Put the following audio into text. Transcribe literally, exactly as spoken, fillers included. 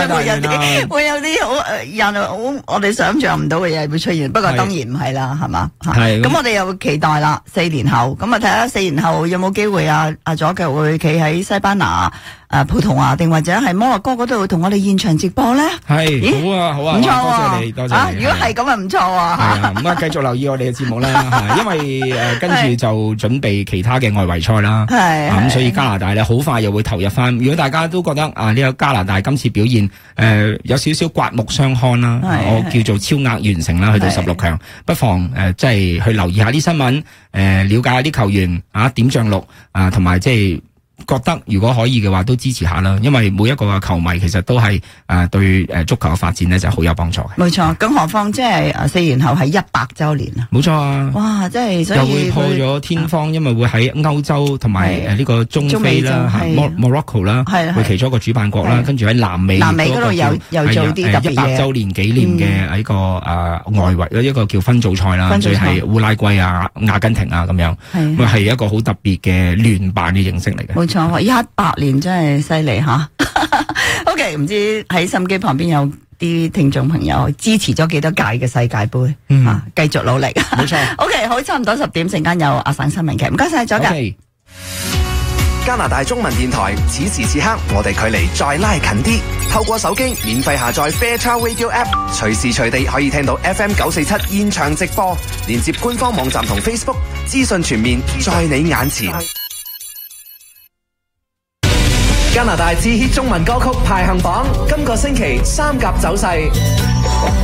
會有啲會有啲好人好我哋想象唔到嘅嘢會出現，不過當然唔係啦，係嘛？係咁，我哋又期待啦，四年後咁啊，睇下四年後有冇機會啊？阿左腳會企喺西班牙。誒，葡萄牙定或者係摩洛哥嗰度同我哋現場直播咧？ 係，好啊，好啊， 唔錯， 多謝你，多謝你。 如果係咁啊，唔錯啊。 係啊，咁啊，繼續留意我哋嘅節目啦，因為誒跟住就準備其他嘅外圍賽啦。係，咁所以加拿大咧好快又會投入翻。如果大家都覺得啊呢個加拿大今次表現誒有少少刮目相看啦，我叫做超額完成啦，去到十六強，不妨誒即係去留意下啲新聞，誒了解下啲球員啊點將錄啊，同埋即係。覺得如果可以嘅話，都支持下啦，因為每一個嘅球迷其實都係誒、呃、對誒足球嘅發展咧就好有幫助嘅。冇錯，更何況即係誒四年後係一百周年啊！冇錯啊！哇，即係所以又會破咗天荒，因為會喺歐洲同埋誒呢個中非啦，吓 Morocco 啦，會其中一個主辦國啦，跟住喺南美南美嗰度有有做啲特別嘢，一百周年紀念嘅喺個誒、呃、外圍一個叫分組賽啦，所以係烏拉圭啊、阿根廷啊咁樣，咁係一個好特別嘅聯辦嘅形式嚟嘅。冇錯，一百年真係犀利吓。OK， 唔知喺心機旁邊有啲聽眾朋友支持咗幾多屆嘅世界盃，嗯，啊，繼續努力。冇錯。OK， 好，差唔多十點，陣間有阿省新聞嘅，唔該晒咗㗎。 加拿大中文電台，此時此刻我哋距離再拉近啲。透過手機免費下載 Fairchild Radio App， 隨時隨地可以聽到 F M 九四七現場直播，連接官方網站同 Facebook， 資訊全面，在你眼前。加拿大至 hit 中文歌曲排行榜，今個星期三甲走勢。